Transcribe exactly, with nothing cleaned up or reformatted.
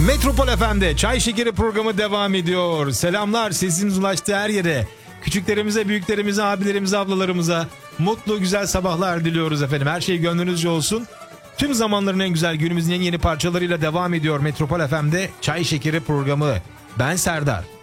Metropol F M'de Çay Şekeri programı devam ediyor. Selamlar, sesimiz ulaştı her yere. Küçüklerimize, büyüklerimize, abilerimize, ablalarımıza mutlu, güzel sabahlar diliyoruz efendim. Her şey gönlünüzce olsun. Tüm zamanların en güzel, günümüzün en yeni parçalarıyla devam ediyor Metropol F M'de Çay Şekeri programı. Ben Serdar.